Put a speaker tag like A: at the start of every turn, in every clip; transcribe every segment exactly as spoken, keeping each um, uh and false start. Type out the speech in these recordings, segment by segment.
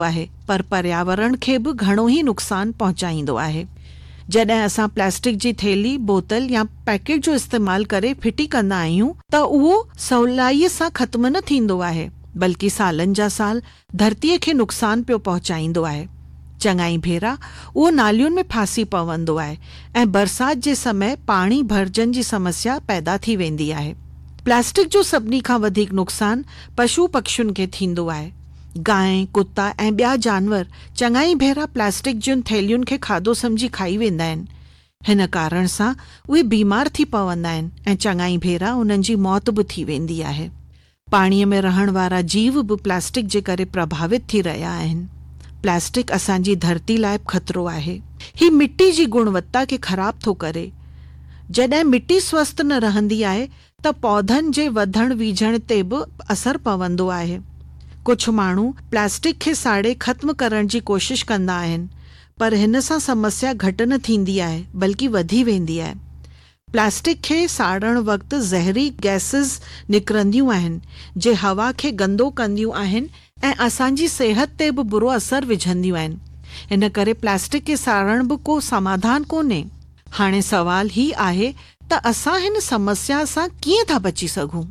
A: आहे, पर पर्यावरण खे बि घणो ई नुक़सान पहुचाईंदो आहे। जॾहिं असां प्लास्टिक जी थैली, बोतल या पैकेट जो इस्तेमाल करे फिटी कंदा आहियूं त उहो सवलाईअ सां ख़त्म न थींदो आहे, बल्कि सालनि जा साल धरतीअ खे नुक़सान पियो पहुचाईंदो आहे। चङाई भेरा उहो नालियुनि में फासी पवंदो आहे ऐं बरसात जे समय पाणी भरजन जी समस्या पैदा थी वेंदी आहे। प्लास्टिक जो सभिनी खां वधीक नुक़सान पशु पक्षियुनि खे थींदो आहे। गांइ, कुत्ता ऐं ॿिया जानवर चङाई भेरा प्लास्टिक जूं थैलियुनि खे खाधो सम्झी खाई वेंदा आहिनि। हिन कारण सां उहे बीमार थी पवंदा आहिनि ऐं चङाई भेरा उन्हनि जी मौत बि थी वेंदी आहे। पाणीअ में रहण वारा जीव बि प्लास्टिक जे करे प्रभावित थी रहिया आहिनि। प्लास्टिक असांजी धरती लाइ ख़तरो आहे। ही मिट्टी जी गुणवत्ता खे ख़राब थो करे। जॾहिं मिट्टी स्वस्थ न रहंदी आहे त पौधनि जे वधण वीझण ते बि असर पवंदो आहे। कुझु माण्हू प्लास्टिक खे साड़े ख़त्म करण जी कोशिश कंदा आहिनि, पर हिन सां समस्या घटि न थींदी आहे, बल्कि वधी वेंदी आहे। प्लास्टिक खे साड़ण वक़्तु ज़हरी गैसिस निकिरंदियूं आहिनि, जे हवा खे गंदो कंदियूं आहिनि ऐं असांजी सिहत ते बि बुरो असर विझंदियूं आहिनि। इन करे प्लास्टिक खे साड़ण बि को समाधान कोन्हे। हाणे सवाल ही आहे त असां हिन समस्या सां कीअं था बची सघूं।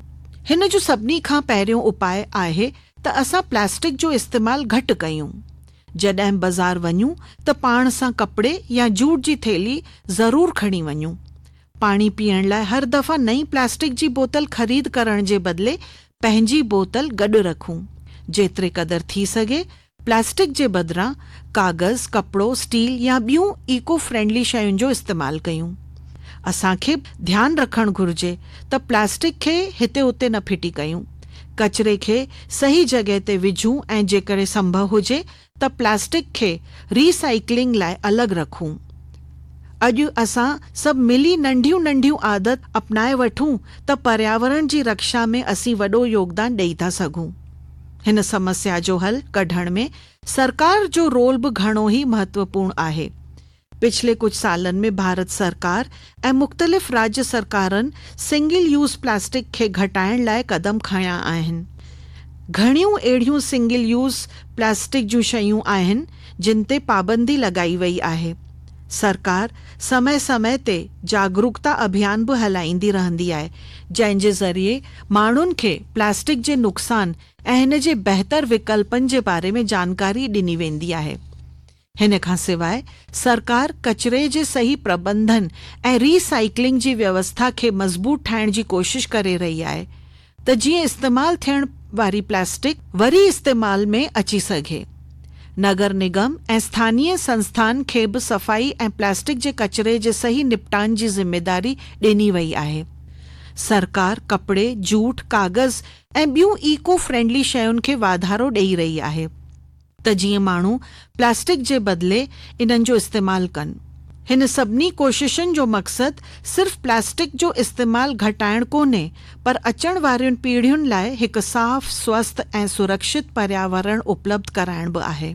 A: हिन जो सभिनी खां पहिरियों उपाय आहे त असां प्लास्टिक जो इस्तेमालु घटि कयूं। जॾहिं बाज़ार वञूं त पाण सां कपिड़े या जूट जी थैली ज़रूर खणी वञूं। पाणी पीअण लाइ हर दफ़ा नई प्लास्टिक जी बोतल ख़रीद करण जे बदिले पंहिंजी बोतल गॾु रखूं। जेतिरे क़दुरु थी सघे प्लास्टिक जे बदिरां कागज़, कपिड़ो, स्टील या ॿियूं इको फ्रेंडली शयुनि जो इस्तेमालु कयूं। असांखे ध्यानु रखणु घुर्जे त प्लास्टिक खे हिते उते न फिटी कयूं। कचिरे खे सही जॻह ते विझूं ऐं जेकॾहिं संभव हुजे त प्लास्टिक खे रीसाइक्लिंग लाइ अलॻि रखूं। अॼु असां सभु मिली नंढियूं नंढियूं आदत अपनाए वठूं त पर्यावरण जी रक्षा में असीं वॾो योगदान ॾेई था सघूं। हिन समस्या जो हल कढण में सरकार जो रोल बि घणो ई महत्वपूर्ण आहे। पिछले कुछ सालनि में भारत सरकार ऐं मुख़्तलिफ़ राज्य सरकारनि सिंगल यूज़ प्लास्टिक खे घटाइण लाइ क़दम खयां आहिनि। घणियूं अहिड़ियूं सिंगल यूज़ प्लास्टिक जूं शयूं आहिनि जिन ते पाबंदी लॻाई वई आहे। सरकार समय समय ते जागरूकता अभियान बि हलाईंदी रहंदी आहे, जंहिंजे ज़रिए माण्हुनि खे प्लास्टिक जे नुक़सान ऐं हिन जे बहितर विकल्पनि जे बारे में जानकारी ॾिनी वेंदी आहे। हिन खां सवाइ सरकार कचिरे जे सही प्रबंधन ऐं रीसाइक्लिंग जी व्यवस्था खे मज़बूत ठाहिण जी कोशिश करे रही आहे त जीअं इस्तेमालु थियण वारी प्लास्टिक वरी इस्तेमाल में अची सघे। नगर निगम ऐं स्थानीय संस्थान खे बि सफ़ाई ऐं प्लास्टिक जे कचिरे जे सही निपटान जी ज़िम्मेदारी ॾिनी वई आहे। सरकार कपिड़े, जूट, कागज़ ऐं ॿियूं इको फ्रेंडली शयुनि खे वाधारो ॾेई रही आहे त जीअं माण्हू प्लास्टिक जे बदिले इन्हनि जो इस्तेमालु कनि। हिन सभिनी कोशिशुनि जो मक़सदु सिर्फ़ प्लास्टिक जो इस्तेमालु घटाइण कोन्हे, पर अचण वारियुनि पीढ़ियुनि लाइ हिकु साफ़, स्वस्थ ऐं सुरक्षित पर्यावरण उपलब्ध कराइण बि आहे।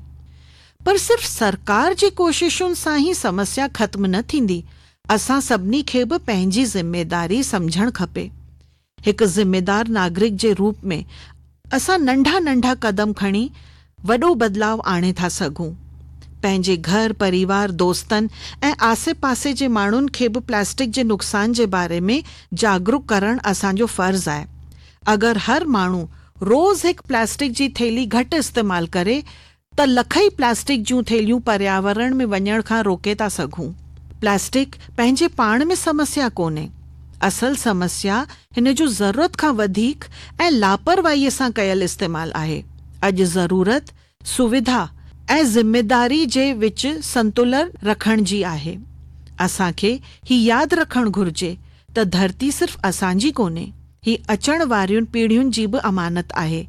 A: पर सिर्फ़ सरकार जी कोशिशुनि सां ई समस्या ख़त्म न थींदी। असां सभिनी खे बि पंहिंजी ज़िम्मेदारी सम्झणु खपे। हिकु ज़िम्मेदार नागरिक जे रूप में असां नंढा नंढा क़दम खणी वॾो बदिलाव आणे था सघूं। पंहिंजे घर, परिवार, दोस्तनि ऐं आसे पासे जे माण्हुनि खे बि प्लास्टिक जे नुक़सान जे बारे में जागरूक करणु असांजो फ़र्ज़ु आहे। अगरि हर माण्हू रोज़ हिकु प्लास्टिक जी थैली घटि इस्तेमालु करे त लखई प्लास्टिक जूं थैलियूं पर्यावरण में वञण खां रोके था सघूं। प्लास्टिक पंहिंजे पाण में समस्या कोन्हे। असल समस्या हिन जो ज़रूरत खां वधीक ऐं लापरवाहीअ सां कयल इस्तेमालु आहे। अॼु ज़रूरत, सुविधा ऐं ज़िम्मेदारी जे विच संतुलन रखण जी आहे। असांखे ही यादि रखणु घुर्जे त धरती सिर्फ़ असांजी कोन्हे, ही अचण वारियुनि पीढ़ियुनि जी बि अमानत आहे।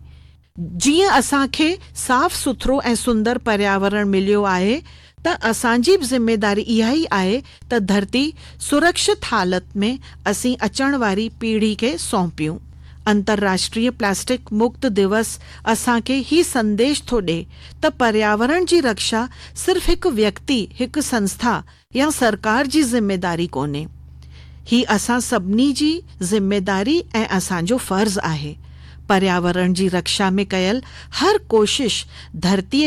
A: जीअं असांखे साफ़ सुथरो ऐं सुंदर पर्यावरण मिलियो आहे त असांजी बि ज़िम्मेदारी इहा ई आहे त धरती सुरक्षित हालत में असीं अचण वारी पीढ़ी खे सौंपियूं। अंतर्राष्ट्रीय प्लास्टिक मुक्त दिवस असांखे ही संदेश थो ॾे त पर्यावरण जी रक्षा सिर्फ़ हिकु व्यक्ति, हिकु संस्था या सरकार जी ज़िम्मेदारी कोन्हे। ही असां सभिनी जी ज़िम्मेदारी ऐं असांजो फ़र्ज़ु आहे। पर्यावरण जी रक्षा में कयल हर कोशिश धरतीअ